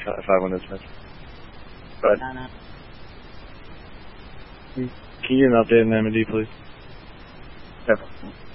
if I win this match. But No. can you get an update on MD, please? Definitely.